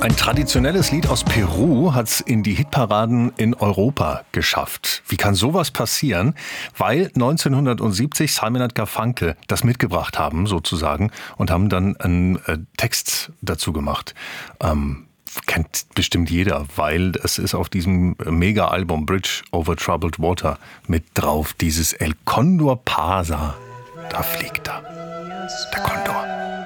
Ein traditionelles Lied aus Peru hat es in die Hitparaden in Europa geschafft. Wie kann sowas passieren? Weil 1970 Simon & Garfunkel das mitgebracht haben, sozusagen, und haben dann einen Text dazu gemacht. Kennt bestimmt jeder, weil es ist auf diesem Mega-Album Bridge over Troubled Water mit drauf. Dieses El Condor Pasa. Da fliegt er. Der Condor.